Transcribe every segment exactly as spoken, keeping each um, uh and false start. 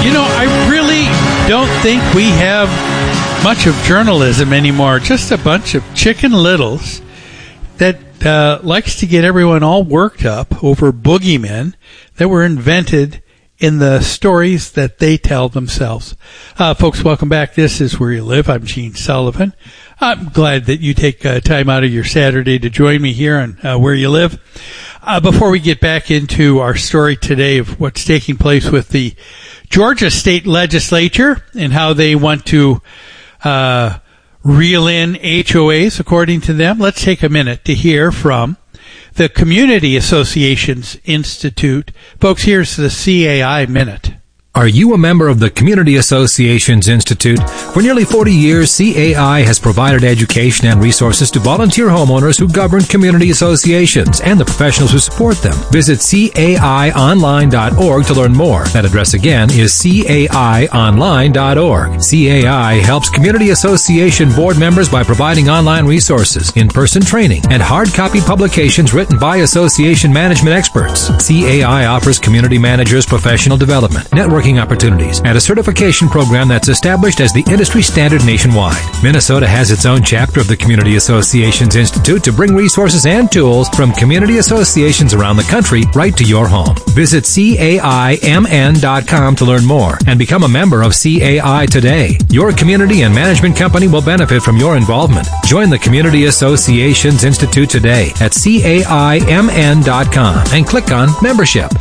You know, I really don't think we have much of journalism anymore. Just a bunch of chicken littles that uh, likes to get everyone all worked up over boogeymen that were invented in the stories that they tell themselves. Uh, folks, welcome back. This is Where You Live. I'm Gene Sullivan. I'm glad that you take uh, time out of your Saturday to join me here on uh, Where You Live. Uh, before we get back into our story today of what's taking place with the Georgia State Legislature and how they want to uh reel in H O As, according to them, let's take a minute to hear from the Community Associations Institute. Folks, here's the C A I Minute. Are you a member of the Community Associations Institute? For nearly forty years, C A I has provided education and resources to volunteer homeowners who govern community associations and the professionals who support them. Visit C A I online dot org to learn more. That address again is C A I online dot org. C A I helps community association board members by providing online resources, in-person training, and hard copy publications written by association management experts. C A I offers community managers professional development, networking opportunities, and a certification program that's established as the industry standard nationwide. Minnesota has its own chapter of the Community Associations Institute to bring resources and tools from community associations around the country right to your home. Visit C A I M N dot com to learn more and become a member of C A I today. Your community and management company will benefit from your involvement. Join the Community Associations Institute today at C A I M N dot com and click on Membership.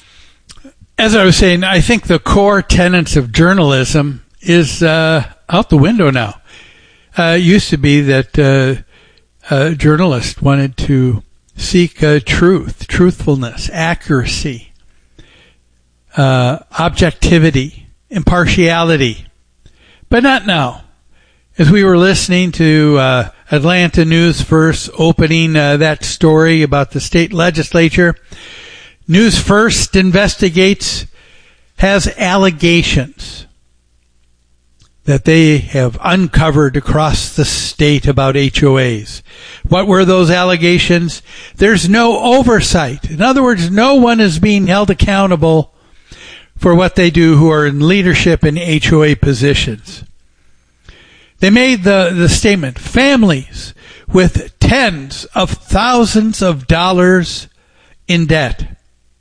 As I was saying, I think the core tenets of journalism is uh, out the window now. Uh, it used to be that uh, uh, journalists wanted to seek uh, truth, truthfulness, accuracy, uh, objectivity, impartiality, but not now. As we were listening to uh, Atlanta News First opening uh, that story about the state legislature, News First investigates, has allegations that they have uncovered across the state about H O As. What were those allegations? There's no oversight. In other words, no one is being held accountable for what they do who are in leadership in H O A positions. They made the, the statement, families with tens of thousands of dollars in debt.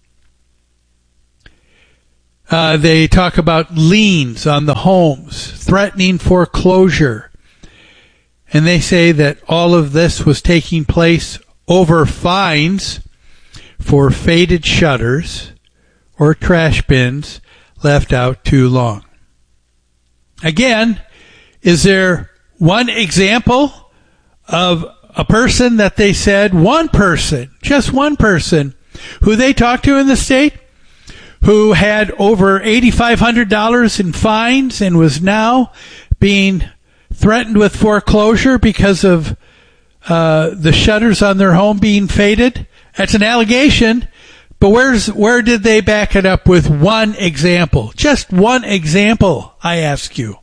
Uh, they talk about liens on the homes, threatening foreclosure. And they say that all of this was taking place over fines for faded shutters or trash bins left out too long. Again, is there one example of a person that they said, one person, just one person, who they talked to in the state, who had over eight thousand five hundred dollars in fines and was now being threatened with foreclosure because of uh, the shutters on their home being faded? That's an allegation, but where's where did they back it up with one example? Just one example, I ask you.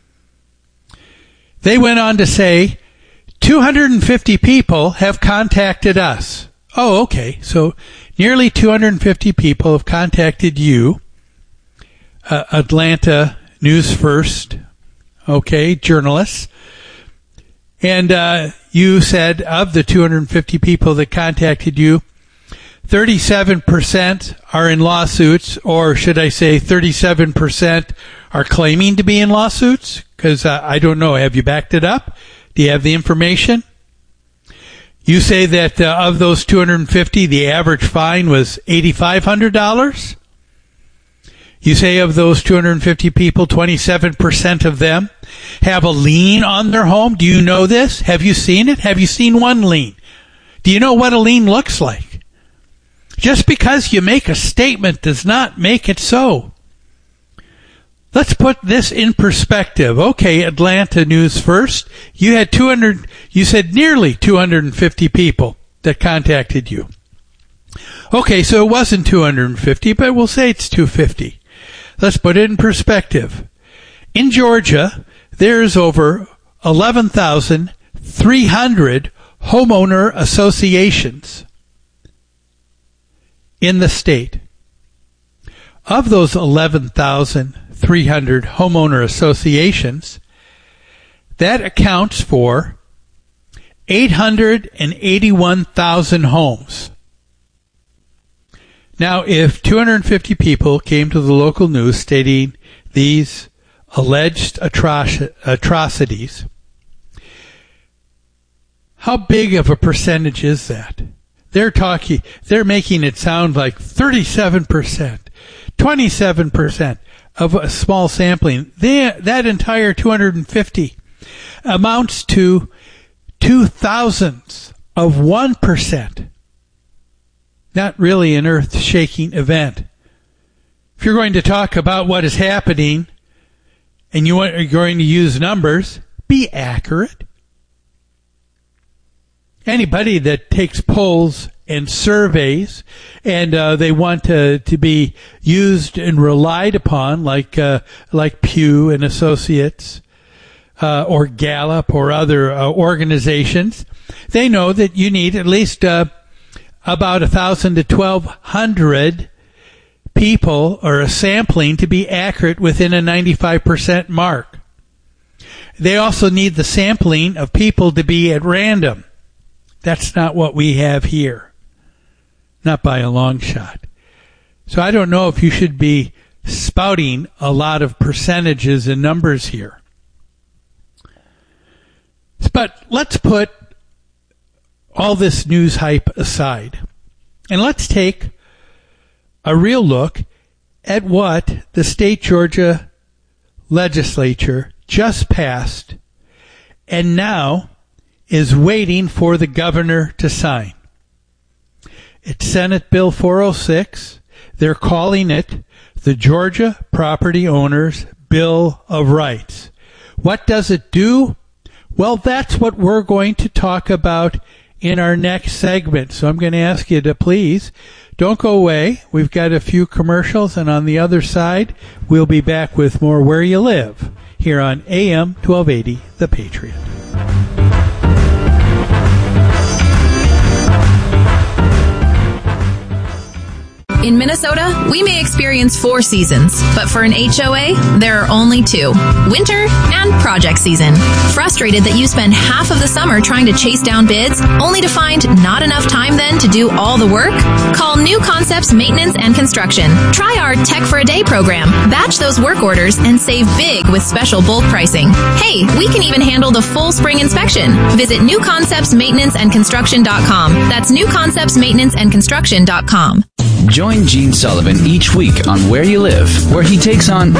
They went on to say, two hundred fifty people have contacted us. Oh, okay, so nearly two hundred fifty people have contacted you, uh, Atlanta News First, okay, journalists. And uh, you said of the two hundred fifty people that contacted you, thirty-seven percent are in lawsuits, or should I say thirty-seven percent are claiming to be in lawsuits? Because uh, I don't know. Have you backed it up? Do you have the information? You say that uh, of those two hundred fifty, the average fine was eight thousand five hundred dollars. You say of those two hundred fifty people, twenty-seven percent of them have a lien on their home. Do you know this? Have you seen it? Have you seen one lien? Do you know what a lien looks like? Just because you make a statement does not make it so. Let's put this in perspective. Okay, Atlanta News First. You had two hundred, you said nearly two hundred fifty people that contacted you. Okay, so it wasn't two hundred fifty, but we'll say it's two hundred fifty. Let's put it in perspective. In Georgia, there's over eleven thousand three hundred homeowner associations in the state. of those eleven thousand three hundred homeowner associations, that accounts for eight hundred eighty-one thousand homes. Now, if two hundred fifty people came to the local news stating these alleged atroc- atrocities, how big of a percentage is that? They're talking, they're making it sound like thirty-seven percent, twenty-seven percent of a small sampling. They, that entire two hundred fifty amounts to two thousandths of one percent. Not really an earth-shaking event. If you're going to talk about what is happening and you are going to use numbers, be accurate. Anybody that takes polls and surveys and uh, they want to, to be used and relied upon, like uh, like Pew and Associates uh, or Gallup or other uh, organizations, they know that you need at least uh, about one thousand to twelve hundred people or a sampling to be accurate within a ninety-five percent mark. They also need the sampling of people to be at random. That's not what we have here. Not by a long shot. So I don't know if you should be spouting a lot of percentages and numbers here. But let's put all this news hype aside, and let's take a real look at what the state Georgia legislature just passed and now is waiting for the governor to sign. It's Senate Bill four oh six. They're calling it the Georgia Property Owners Bill of Rights. What does it do? Well, that's what we're going to talk about in our next segment. So I'm going to ask you to please don't go away. We've got a few commercials, and on the other side, we'll be back with more Where You Live here on A M twelve eighty, The Patriot. In Minnesota, we may experience four seasons, but for an H O A, there are only two: winter and project season. Frustrated that you spend half of the summer trying to chase down bids, only to find not enough time then to do all the work? Call New Concepts Maintenance and Construction. Try our Tech for a Day program. Batch those work orders and save big with special bulk pricing. Hey, we can even handle the full spring inspection. Visit new concepts maintenance and construction dot com. That's new concepts maintenance and construction dot com. Join Gene Sullivan each week on Where You Live, where he takes on...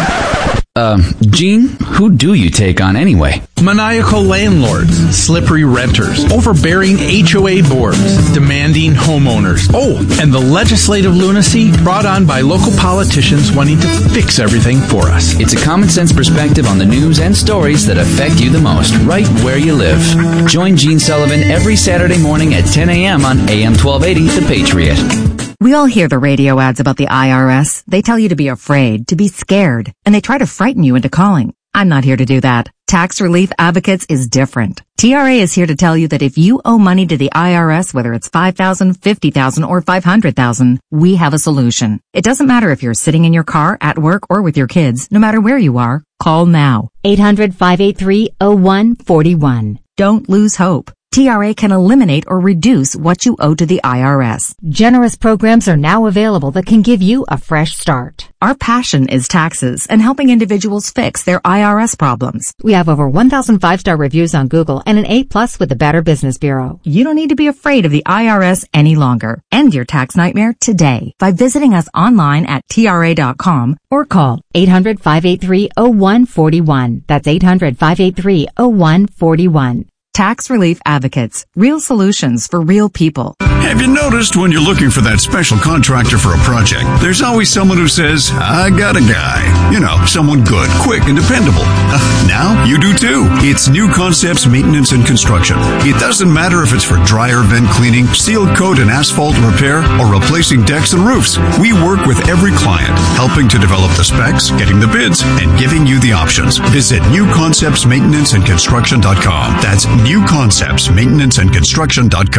Uh, Gene, who do you take on anyway? Maniacal landlords, slippery renters, overbearing H O A boards, demanding homeowners. Oh, and the legislative lunacy brought on by local politicians wanting to fix everything for us. It's a common sense perspective on the news and stories that affect you the most, right where you live. Join Gene Sullivan every Saturday morning at ten a.m. on A M twelve eighty, The Patriot. We all hear the radio ads about the I R S. They tell you to be afraid, to be scared, and they try to frighten you into calling. I'm not here to do that. Tax Relief Advocates is different. T R A is here to tell you that if you owe money to the I R S, whether it's five thousand dollars, fifty thousand dollars, or five hundred thousand dollars, we have a solution. It doesn't matter if you're sitting in your car, at work, or with your kids. No matter where you are, call now. eight hundred, five eight three, oh one four one. Don't lose hope. T R A can eliminate or reduce what you owe to the I R S. Generous programs are now available that can give you a fresh start. Our passion is taxes and helping individuals fix their I R S problems. We have over one thousand five-star reviews on Google and an A plus with the Better Business Bureau. You don't need to be afraid of the I R S any longer. End your tax nightmare today by visiting us online at T R A dot com or call eight hundred, five eight three, oh one four one. That's eight hundred, five eight three, oh one four one. Tax Relief Advocates. Real solutions for real people. Have you noticed when you're looking for that special contractor for a project, there's always someone who says, I got a guy. You know, someone good, quick, and dependable. Uh, now you do too. It's New Concepts Maintenance and Construction. It doesn't matter if it's for dryer vent cleaning, seal coat and asphalt repair, or replacing decks and roofs. We work with every client, helping to develop the specs, getting the bids, and giving you the options. Visit new concepts maintenance and construction dot com. That's new concepts maintenance and construction dot com.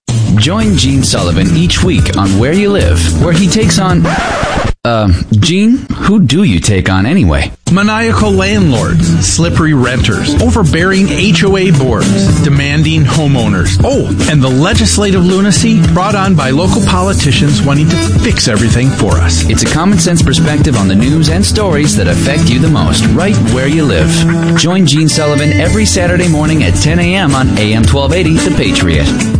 Join Gene Sullivan each week on Where You Live, where he takes on... Uh, Gene, who do you take on anyway? Maniacal landlords, slippery renters, overbearing H O A boards, demanding homeowners. Oh, and the legislative lunacy brought on by local politicians wanting to fix everything for us. It's a common sense perspective on the news and stories that affect you the most, right where you live. Join Gene Sullivan every Saturday morning at ten a.m. on A M twelve eighty, The Patriot.